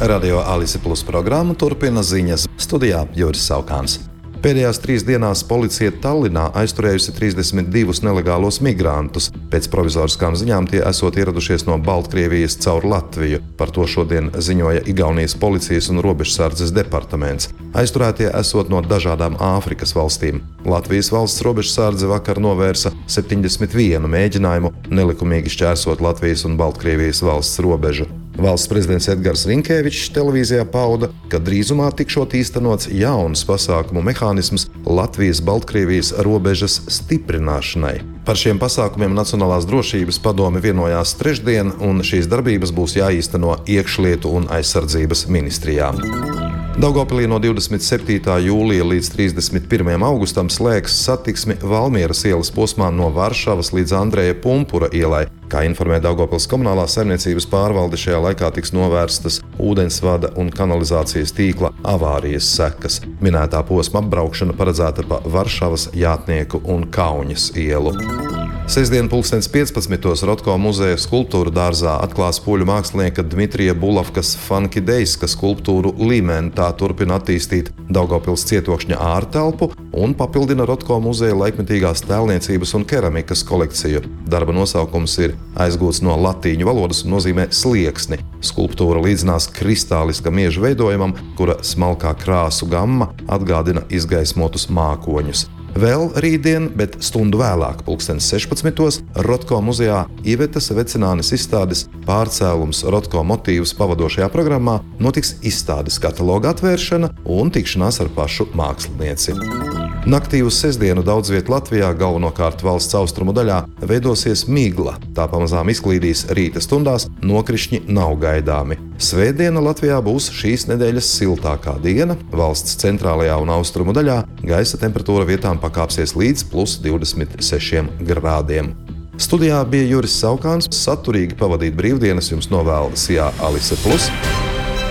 Radio Alise Plus programmu turpina ziņas, studijā Juris Saukāns. Pēdējās 3 dienās policija Tallinā aizturējusi 32 nelegālos migrantus. Pēc provizoriskām ziņām tie esot ieradušies no Baltkrievijas caur Latviju. Par to šodien ziņoja Igaunijas policijas un robežsardzes departaments. Aizturētie esot no dažādām Āfrikas valstīm. Latvijas valsts robežsardze vakar novērsa 71 mēģinājumu nelikumīgi šķērsot Latvijas un Baltkrievijas valsts robežu. Valsts prezidents Edgars Rinkēvičs televīzijā pauda, ka drīzumā tikšot īstenots jauns pasākumu mehānisms Latvijas-Baltkrievijas robežas stiprināšanai. Par šiem pasākumiem Nacionālās drošības padome vienojās trešdien, un šīs darbības būs jāīsteno iekšlietu un aizsardzības ministrijām. Daugavpilī no 27. jūlija līdz 31. augustam slēgs satiksmi Valmieras ielas posmā no Varšavas līdz Andreja Pumpura ielai. Kā informē Daugavpils komunālās saimniecības pārvalde, šajā laikā tiks novērstas ūdensvada un kanalizācijas tīkla avārijas sekas. Minētā posma apbraukšana paredzēta pa Varšavas, Jātnieku un Kauņas ielu. Sestdien 15:00 Rotko muzeja skulptūru dārzā atklās poļu mākslinieka Dmitrija Bulavkas Fankidejska skulptūru Līmeni. Tā turpina attīstīt Daugavpils cietokšņa ārtelpu un papildina Rotko muzeja laikmetīgās tēlniecības un keramikas kolekciju. Darba nosaukums ir aizgūts no latīņu valodas un nozīmē slieksni. Skulptūra līdzinās kristāliska mieža veidojumam, kura smalkā krāsu gamma atgādina izgaismotus mākoņus. Vēl rītdien, bet stundu vēlāk, 16:00, Rotko muzejā Ivetas Vecinānes izstādes Pārcēlums Rotko motīvus pavadošajā programmā notiks izstādes kataloga atvēršana un tikšanās ar pašu mākslinieci. Naktī uz sestdienu daudz viet Latvijā, galvenokārt valsts austrumu daļā, veidosies migla. Tā pamazām izklīdīs rīta stundās, nokrišņi nav gaidāmi. Svētdiena Latvijā būs šīs nedēļas siltākā diena. Valsts centrālajā un austrumu daļā gaisa temperatūra vietām pakāpsies līdz +26 grādiem. Studijā bija Juris Saukāns. Saturīgi pavadīt brīvdienas jums novēl SIA Alise Plus.